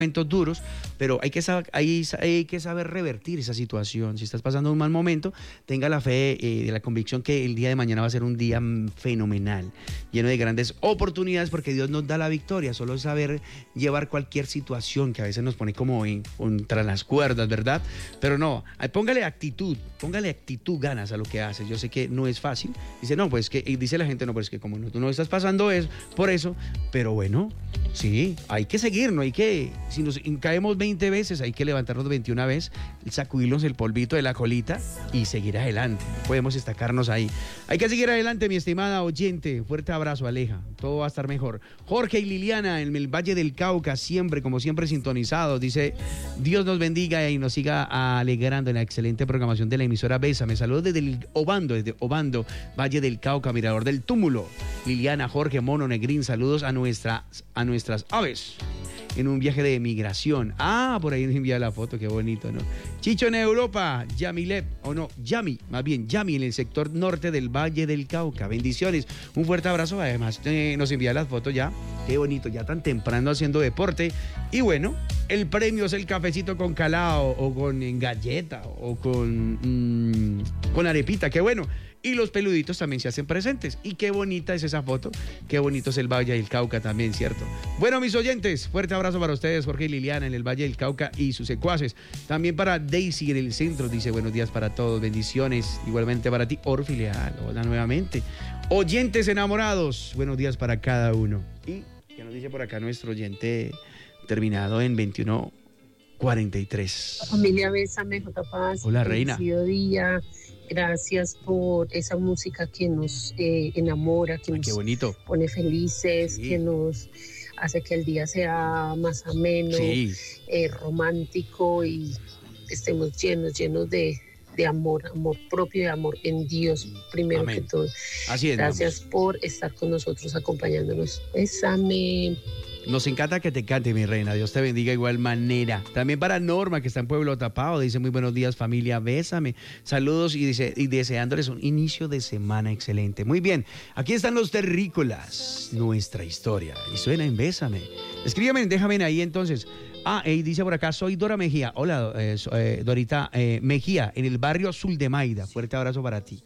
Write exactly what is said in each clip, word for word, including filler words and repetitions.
momentos duros, pero hay que, saber, hay, hay que saber revertir esa situación. Si estás pasando un mal momento, tenga la fe y eh, la convicción que el día de mañana va a ser un día fenomenal, lleno de grandes oportunidades, porque Dios nos da la victoria. Solo es saber llevar cualquier situación que a veces nos pone como en, contra las cuerdas, ¿verdad? Pero no, póngale actitud, póngale actitud, ganas a lo que haces. Yo sé que no es fácil. Dice, no, pues que, y dice la gente, no, pues que como no, tú no estás pasando eso, por eso, pero bueno, sí, hay que seguir, no hay que... Si nos caemos veinte veces, hay que levantarnos veintiuna veces, sacudirnos el polvito de la colita y seguir adelante. Podemos destacarnos ahí. Hay que seguir adelante, mi estimada oyente. Fuerte abrazo, Aleja. Todo va a estar mejor. Jorge y Liliana, en el Valle del Cauca, siempre, como siempre, sintonizados. Dice, Dios nos bendiga y nos siga alegrando en la excelente programación de la emisora Bésame. Saludos desde el Obando, desde Obando, Valle del Cauca, Mirador del Túmulo. Liliana, Jorge, Mono, Negrín, saludos a, nuestra, a nuestras aves en un viaje de migración. Ah, por ahí nos envía la foto, qué bonito, ¿no? Chicho en Europa, Yamilep, o no, Yami, más bien Yami, en el sector norte del Valle del Cauca. Bendiciones, un fuerte abrazo. Además, eh, nos envía las fotos ya, qué bonito, ya tan temprano haciendo deporte. Y bueno, el premio es el cafecito con calao, o con galleta, o con, mmm, con arepita, qué bueno. Y los peluditos también se hacen presentes. Y qué bonita es esa foto. Qué bonito es el Valle del Cauca también, ¿cierto? Bueno, mis oyentes, fuerte abrazo para ustedes, Jorge y Liliana en el Valle del Cauca y sus secuaces. También para Daisy en el centro, dice buenos días para todos, bendiciones. Igualmente para ti, Orfi Leal, hola nuevamente. Oyentes enamorados, buenos días para cada uno. Y que nos dice por acá nuestro oyente terminado en veintiuno cuarenta y tres. Familia Bésame, J. Paz. Hola, reina. Día. Gracias por esa música que nos eh, enamora, que Ay, nos qué bonito. pone felices, Sí. que nos hace que el día sea más ameno, Sí. eh, romántico y estemos llenos, llenos de, de amor, amor propio y amor en Dios, primero Amén. que todo. Así es. Gracias Vamos. por estar con nosotros, acompañándonos. Bésame. Nos encanta que te cante, mi reina. Dios te bendiga de igual manera. También para Norma, que está en Pueblo Tapado, dice muy buenos días, familia, bésame. Saludos y, dice, y deseándoles un inicio de semana excelente. Muy bien, aquí están los terrícolas, nuestra historia. Y suena en Bésame. Escríbeme, déjame ahí entonces. Ah, y dice por acá, soy Dora Mejía. Hola, eh, eh, Dorita eh, Mejía, en el barrio Zuldemaida. Fuerte abrazo para ti.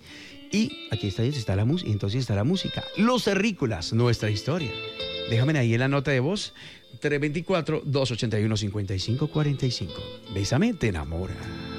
Y aquí está, está la música, entonces está la música. Los terrícolas, nuestra historia. Déjame ahí en la nota de voz, tres dos cuatro, dos ocho uno, cinco cinco cuatro cinco. Bésame, te enamora.